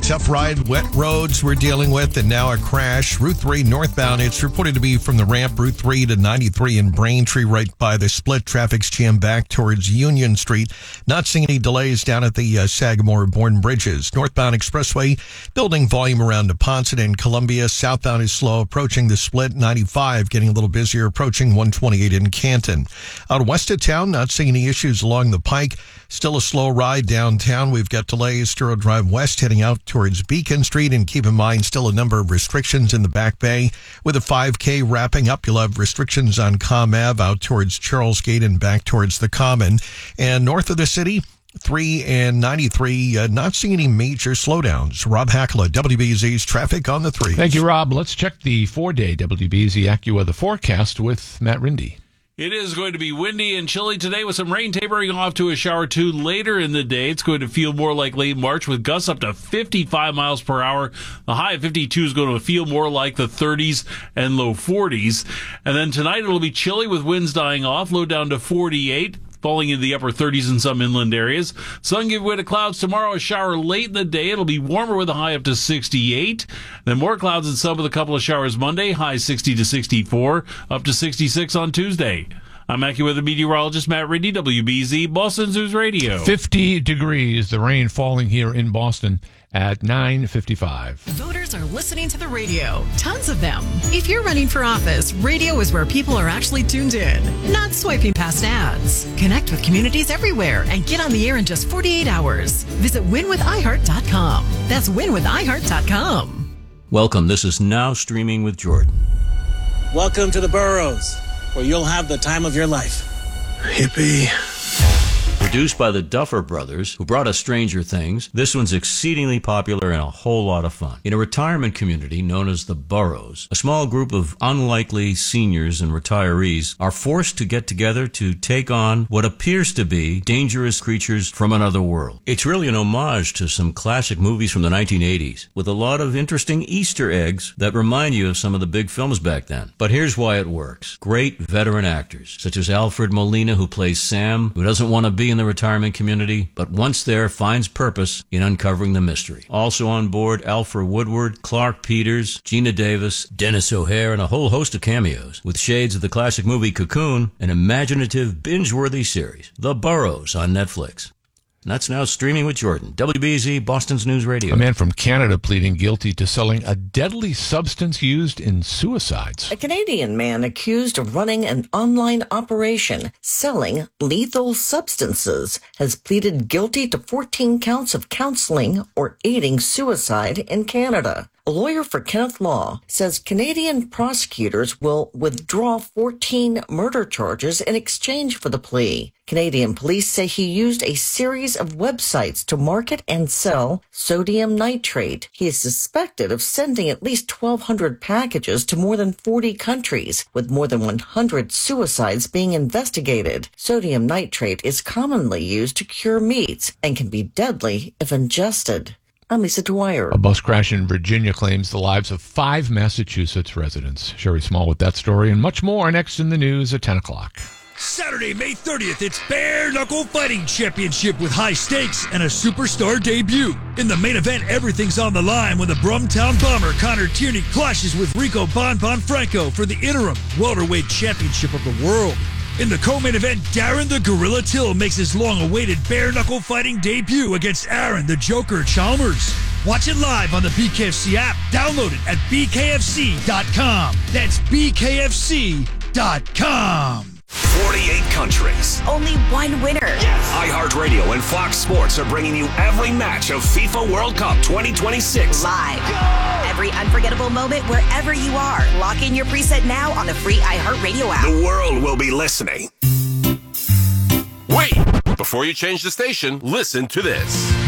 tough ride, wet roads we're dealing with, and now a crash. Route 3 northbound. It's reported to be from the ramp, Route 3 to 93 in Braintree, right by the split. Traffic's jammed back towards Union Street. Not seeing any delays down at the Sagamore-Bourne bridges. Northbound expressway, building volume around Neponset and Columbia. Southbound is slow, approaching the split. 95 getting a little busier, approaching 128 in Canton. Out west of town, not seeing any issues along the Pike. Still a slow ride downtown. We've got delays, Sturo Drive West heading out towards Beacon Street, and keep in mind still a number of restrictions in the Back Bay. With a 5K wrapping up, you'll have restrictions on Com Ave out towards Charles Gate and back towards the Common. And north of the city, 3 and 93, not seeing any major slowdowns. Rob Hackla, WBZ's Traffic on the 3. Thank you, Rob. Let's check the 4-day WBZ AccuWeather forecast with Matt Rindy. It is going to be windy and chilly today with some rain tapering off to a shower or two later in the day. It's going to feel more like late March with gusts up to 55 miles per hour. The high of 52 is going to feel more like the 30s and low 40s. And then tonight it'll be chilly with winds dying off, low down to 48. Falling into the upper 30s in some inland areas. Sun give way to clouds tomorrow, a shower late in the day. It'll be warmer with a high up to 68. Then more clouds and sun with a couple of showers Monday, high 60 to 64, up to 66 on Tuesday. I'm AccuWeather meteorologist Matt Rindy, WBZ, Boston News Radio. 50 degrees, the rain falling here in Boston at 9:55. Voters are listening to the radio. Tons of them. If you're running for office, radio is where people are actually tuned in, not swiping past ads. Connect with communities everywhere and get on the air in just 48 hours. Visit winwithiheart.com. That's winwithiheart.com. Welcome. This is Now Streaming with Jordan. Welcome to the Burrows, where you'll have the time of your life. Hippie. Produced by the Duffer Brothers, who brought us Stranger Things, this one's exceedingly popular and a whole lot of fun. In a retirement community known as the Burrows, a small group of unlikely seniors and retirees are forced to get together to take on what appears to be dangerous creatures from another world. It's really an homage to some classic movies from the 1980s, with a lot of interesting Easter eggs that remind you of some of the big films back then. But here's why it works. Great veteran actors, such as Alfred Molina, who plays Sam, who doesn't want to be in the retirement community, but once there finds purpose in uncovering the mystery. Also on board, Alfred Woodward, Clark Peters, Gina Davis, Dennis O'Hare, and a whole host of cameos, with shades of the classic movie Cocoon, an imaginative, binge-worthy series, The Burrows on Netflix. And that's Now Streaming with Jordan, WBZ, Boston's News Radio. A man from Canada pleading guilty to selling a deadly substance used in suicides. A Canadian man accused of running an online operation selling lethal substances has pleaded guilty to 14 counts of counseling or aiding suicide in Canada. A lawyer for Kenneth Law says Canadian prosecutors will withdraw 14 murder charges in exchange for the plea. Canadian police say he used a series of websites to market and sell sodium nitrate. He is suspected of sending at least 1,200 packages to more than 40 countries, with more than 100 suicides being investigated. Sodium nitrate is commonly used to cure meats and can be deadly if ingested. I'm Lisa Dwyer. A bus crash in Virginia claims the lives of 5 Massachusetts residents. Sherry Small with that story and much more next in the news at 10 o'clock. Saturday, May 30th, it's Bare Knuckle Fighting Championship with high stakes and a superstar debut. In the main event, everything's on the line when the Brumtown Bomber Connor Tierney clashes with Rico Bon Franco for the interim welterweight championship of the world. In the co-main event, Darren the Gorilla Till makes his long-awaited bare-knuckle fighting debut against Aaron the Joker Chalmers. Watch it live on the BKFC app. Download it at bkfc.com. That's bkfc.com. 48 countries. Only one winner. Yes. iHeartRadio and Fox Sports are bringing you every match of FIFA World Cup 2026. Live. Go! Every unforgettable moment wherever you are. Lock in your preset now on the free iHeartRadio app. The world will be listening. Wait! Before you change the station, listen to this.